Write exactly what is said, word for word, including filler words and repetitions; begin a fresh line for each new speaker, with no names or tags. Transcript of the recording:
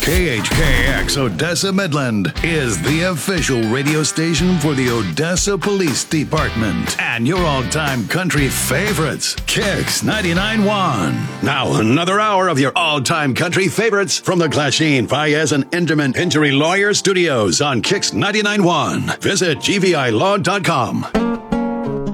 K H K X Odessa Midland is the official radio station for the Odessa Police Department and your all-time country favorites, Kicks ninety-nine point one. Now another hour of your all-time country favorites from the Glasheen, Fayez, and Inderman Injury Lawyer Studios on Kicks ninety-nine point one. Visit G V I law dot com.